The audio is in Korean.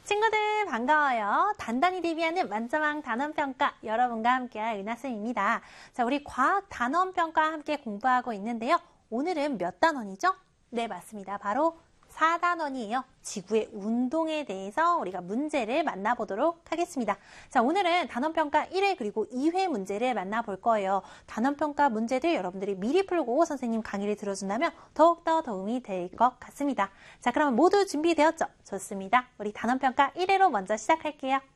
친구들 반가워요. 단단히 대비하는 만점왕 단원평가 여러분과 함께할 은하쌤입니다. 자, 우리 과학 단원평가 함께 공부하고 있는데요. 오늘은 몇 단원이죠? 네, 맞습니다. 바로 4단원이에요. 지구의 운동에 대해서 우리가 문제를 만나보도록 하겠습니다. 자, 오늘은 단원평가 1회 그리고 2회 문제를 만나볼 거예요. 단원평가 문제들 여러분들이 미리 풀고 선생님 강의를 들어준다면 더욱더 도움이 될 것 같습니다. 자, 그러면 모두 준비되었죠? 좋습니다. 우리 단원평가 1회로 먼저 시작할게요.